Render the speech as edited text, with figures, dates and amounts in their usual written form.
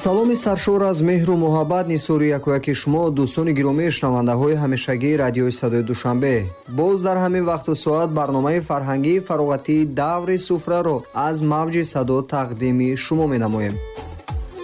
саломи саршор аз меҳру муҳаббат нисори якояки шумо дӯстони гиромии шунавандаҳои ҳамешагии радиои Садои Душанбе. Боз дар ҳамин вақту соат барномаи фарҳангии фароғатии даври суфраро аз мавҷи садо тақдими шумо менамоем.